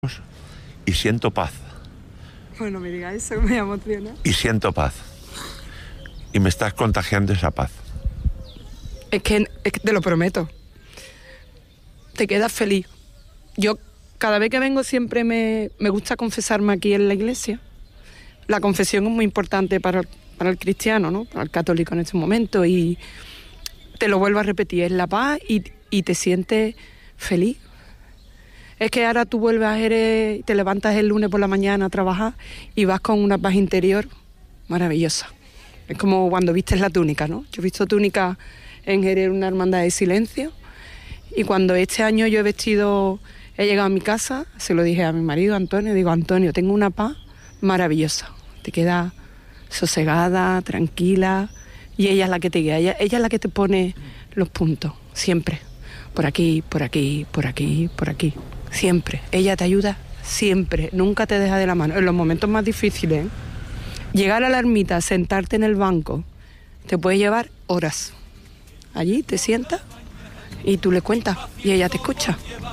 y siento paz. Bueno, me diga eso, que me emociona. Y siento paz. Y me estás contagiando esa paz. Es que te lo prometo. Te quedas feliz. Yo cada vez que vengo siempre me gusta confesarme aquí en la iglesia. La confesión es muy importante para el cristiano, ¿no? Para el católico en este momento. Y te lo vuelvo a repetir, es la paz y te sientes feliz. Es que ahora tú vuelves a Jerez, te levantas el lunes por la mañana a trabajar y vas con una paz interior maravillosa. Es como cuando vistes la túnica, ¿no? Yo he visto túnica en Jerez, una hermandad de silencio, y cuando este año yo he llegado a mi casa, se lo dije a mi marido, Antonio, digo, Antonio, tengo una paz maravillosa. Te quedas sosegada, tranquila, y ella es la que te guía, ella es la que te pone los puntos, siempre. Por aquí, por aquí, por aquí, por aquí. Siempre. Ella te ayuda siempre. Nunca te deja de la mano. En los momentos más difíciles, ¿eh? Llegar a la ermita, sentarte en el banco, te puede llevar horas. Allí te sientas y tú le cuentas y ella te escucha.